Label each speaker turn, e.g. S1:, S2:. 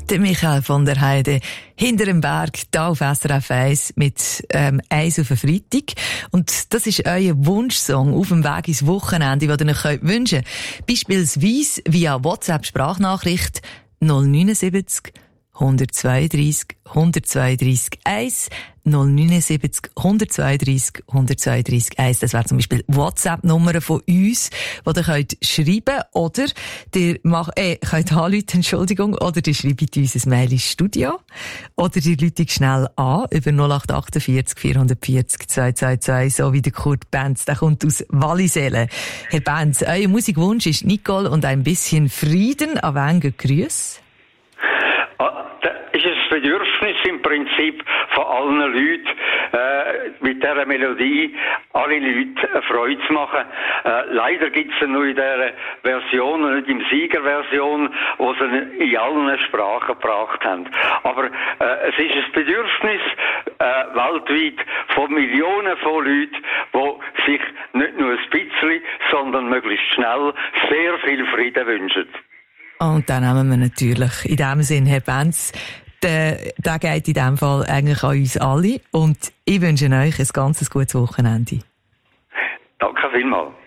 S1: Der Michael von der Heide hinter dem Berg, da auf SRF 1 mit «Eis auf den Freitag». Und das ist euer Wunschsong auf dem Weg ins Wochenende, den ihr euch wünschen könnt. Beispielsweise via WhatsApp-Sprachnachricht 079 132 132 1 079 132 132 1. Das wäre zum Beispiel WhatsApp-Nummer von uns, die ihr könnt schreiben oder ihr könnt anrufen, Entschuldigung, oder ihr schreibt uns ein Mail ins Studio oder ihr ruft schnell an über 0848 440 222, so wie der Kurt Benz, der kommt aus Wallisellen. Herr Benz, euer Musikwunsch ist Nicole und ein bisschen Frieden. An wen geht Grüße?
S2: Ist es das Bedürfnis im Prinzip von allen Leuten, mit dieser Melodie alle Leute eine Freude zu machen. Leider gibt es nur in dieser Version, nicht in Siegerversion, wo sie in allen Sprachen gebracht haben. Aber es ist ein Bedürfnis weltweit von Millionen von Leuten, die sich nicht nur ein bisschen, sondern möglichst schnell sehr viel Frieden wünschen.
S1: Und dann nehmen wir natürlich in dem Sinn, Herr Benz, der geht in dem Fall eigentlich an uns alle. Und ich wünsche euch ein ganz gutes Wochenende.
S2: Danke vielmals.